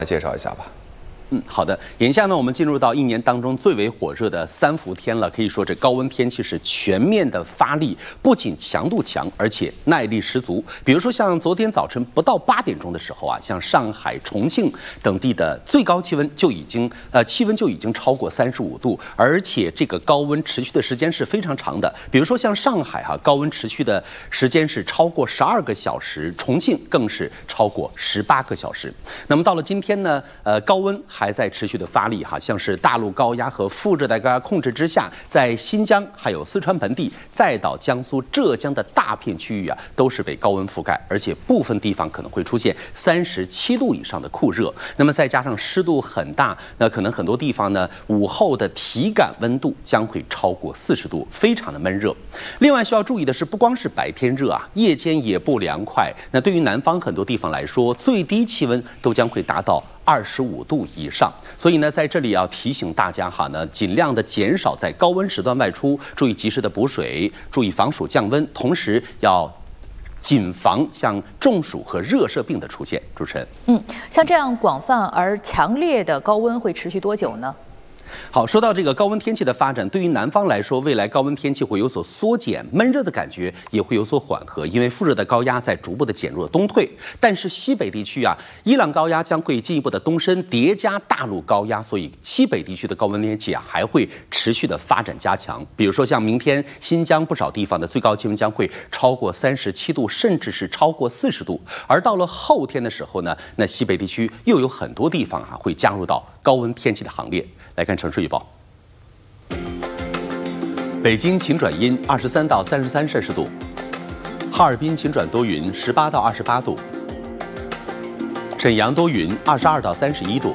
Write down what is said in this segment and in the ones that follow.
介绍一下吧。 好的。眼下呢，我们进入到一年当中最为火热的3伏天了。可以说，这高温天气是全面的发力，不仅强度强，而且耐力十足。比如说，像昨天早晨不到8点钟的时候啊，像上海、重庆等地的最高气温就已经超过35度，而且这个高温持续的时间是非常长的。比如说像上海高温持续的时间是超过12个小时，重庆更是超过18个小时。那么到了今天呢，高温还在持续的发力像是大陆高压和副热带高压控制之下，在新疆还有四川盆地，再到江苏、浙江的大片区域都是被高温覆盖，而且部分地方可能会出现37度以上的酷热。那么再加上湿度很大，那可能很多地方呢，午后的体感温度将会超过40度，非常的闷热。另外需要注意的是，不光是白天热夜间也不凉快。那对于南方很多地方来说，最低气温都将会达到25度以上。所以呢，在这里要提醒大家尽量的减少在高温时段外出，注意及时的补水，注意防暑降温，同时要谨防像中暑和热射病的出现。主持人， 像这样广泛而强烈的高温会持续多久呢？ 好，说到这个高温天气的发展，对于南方来说，未来高温天气会有所缩减，闷热的感觉也会有所缓和，因为副热的高压在逐步的减弱东退。但是西北地区伊朗高压将会进一步的东伸，叠加大陆高压，所以西北地区的高温天气还会持续的发展加强。比如说像明天新疆不少地方的最高气温将会超过37度，甚至是超过40度。而到了后天的时候呢，那西北地区又有很多地方会加入到高温天气的行列。来看城市预报。北京晴转阴，23到33摄氏度；哈尔滨晴转多云，18到28度；沈阳多云，22到31度；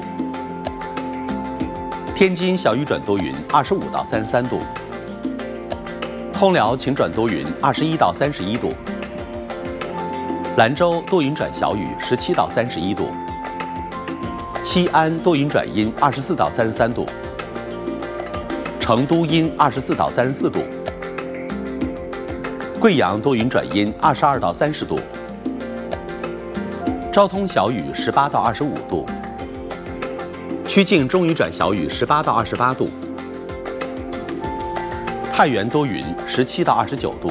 天津小雨转多云，25到33度；通辽晴转多云，21到31度；兰州多云转小雨，17到31度；西安多云转阴，24到33度；成都阴24到34度；贵阳多云转阴，22到30度；昭通小雨18到25度；曲靖中雨转小雨18到28度；太原多云17到29度；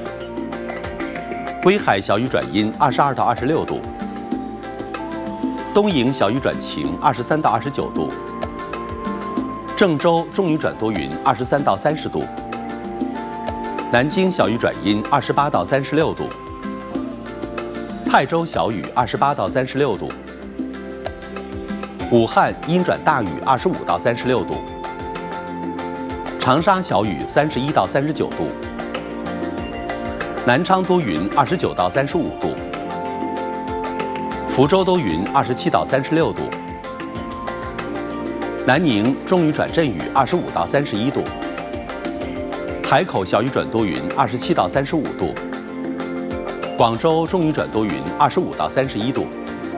威海小雨转阴22到26度；东营小雨转晴23到29度；郑州中雨转多云23到30度；南京小雨转阴28到36度；泰州小雨28到36度；武汉阴转大雨25到36度；长沙小雨31到39度；南昌多云29到35度；福州多云27到36度；南宁中雨转阵雨25到31度；海口小雨转多云27到35度；广州中雨转多云25到31度。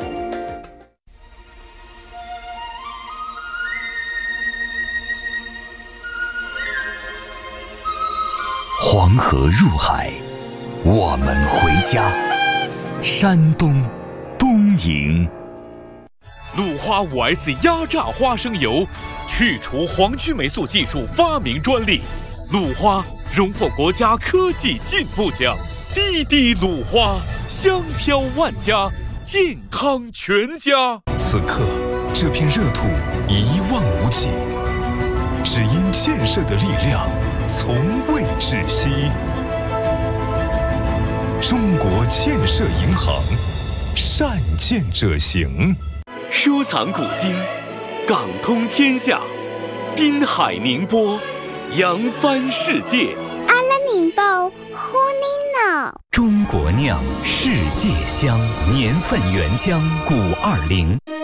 黄河入海，我们回家。山东东营。 鲁花5S 压榨花生油，去除黄曲霉素技术发明专利。鲁花荣获国家科技进步奖。滴滴鲁花，香飘万家，健康全家。 此刻，这片热土一望无际，只因建设的力量从未止息。中国建设银行，善建者行。 收藏古今，港通天下，滨海宁波，扬帆世界。 阿拉宁波，呼尼闹。 中国酿世界香，年份原浆520。